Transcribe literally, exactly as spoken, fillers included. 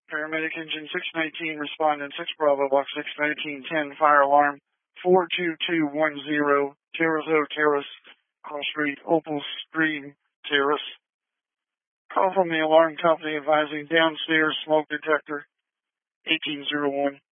Paramedic engine six nineteen, respondent six Bravo, box six nineteen ten, fire alarm four two two one zero, Terrace O Terrace, Cross Street, Opal Stream, Terrace. Call from the alarm company advising downstairs smoke detector eighteen oh one.